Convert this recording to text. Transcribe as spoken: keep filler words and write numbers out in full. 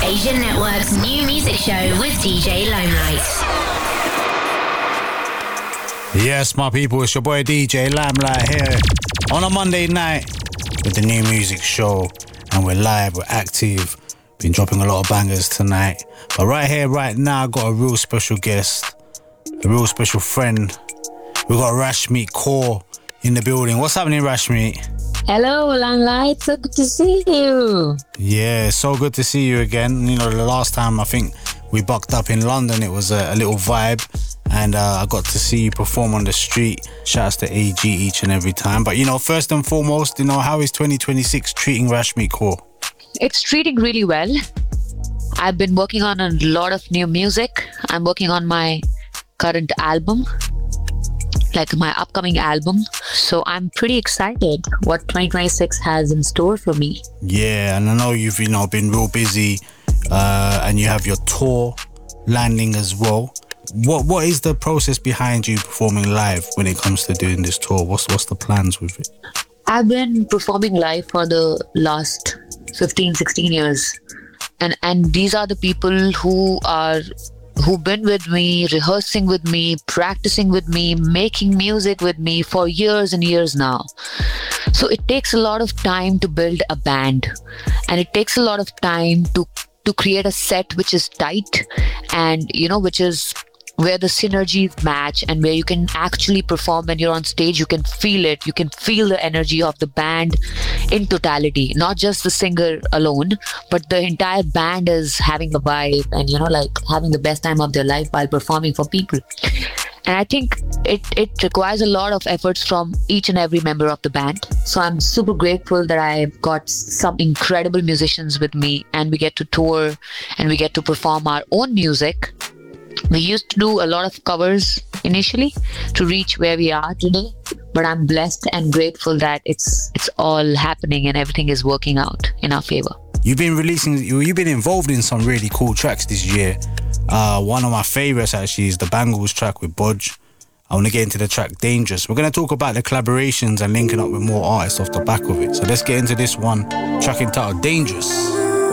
Asian Network's new music show with D J Limelight. Yes, my people, it's your boy D J Limelight here on a Monday night with the new music show, and we're live, we're active, been dropping a lot of bangers tonight. But right here, right now, I got a real special guest, a real special friend. We got Rashmeet Kaur in the building. What's happening, Rashmeet? Hello, Limelight. So good to see you. Yeah, so good to see you again. You know, the last time I think we bucked up in London, it was a, a little vibe. And uh, I got to see you perform on the street. Shouts to A G each and every time. But, you know, first and foremost, you know, how is twenty twenty-six treating Rashmeet Kaur? It's treating really well. I've been working on a lot of new music. I'm working on my current album, like my upcoming album. So I'm pretty excited what twenty twenty-six has in store for me. Yeah, and I know you've, you know, been real busy uh, and you have your tour landing as well. What What is the process behind you performing live when it comes to doing this tour? What's What's the plans with it? I've been performing live for the last fifteen, sixteen years. And and these are the people who are who've been with me, rehearsing with me, practicing with me, making music with me for years and years now. So it takes a lot of time to build a band, and it takes a lot of time to to create a set which is tight and, you know, which is where the synergies match and where you can actually perform. When you're on stage, you can feel it. You can feel the energy of the band in totality, not just the singer alone, but the entire band is having a vibe and, you know, like having the best time of their life while performing for people. And I think it, it requires a lot of efforts from each and every member of the band. So I'm super grateful that I've got some incredible musicians with me, and we get to tour and we get to perform our own music. We used to do a lot of covers initially to reach where we are today, but I'm blessed and grateful that it's it's all happening and everything is working out in our favor. You've been releasing, you've been involved in some really cool tracks this year. Uh, one of my favorites actually is the Bangles track with Bodge. I want to get into the track Dangerous. We're going to talk about the collaborations and linking up with more artists off the back of it. So let's get into this one, track entitled Dangerous.